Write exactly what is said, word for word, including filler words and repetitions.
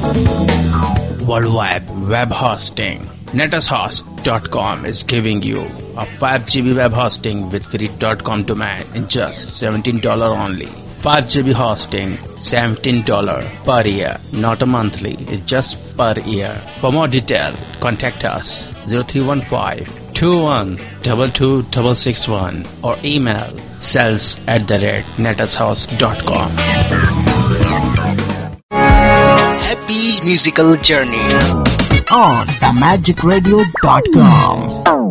Worldwide web hosting. Netashost dot com is giving you a five gigabyte web hosting with free .com domain in just seventeen dollars only. five gigabyte hosting, seventeen dollars per year, not a monthly, it's just per year. For more detail, contact us zero three one five, two one two two six six one or email sales at the rate netashost dot com. Happy musical journey on the magic radio dot com.